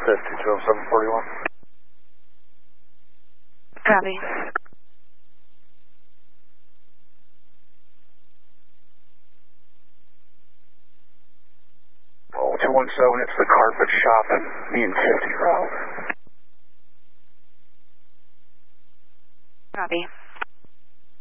520741. Copy. Oh, 217, it's the carpet shop and me and 50 route. Copy.